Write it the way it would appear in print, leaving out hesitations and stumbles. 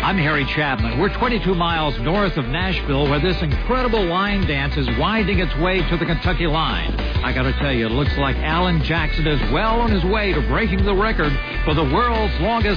I'm Harry Chapman. We're 22 miles north of Nashville, where this incredible line dance is winding its way to the Kentucky line. I got to tell you, it looks like Alan Jackson is well on his way to breaking the record for the world's longest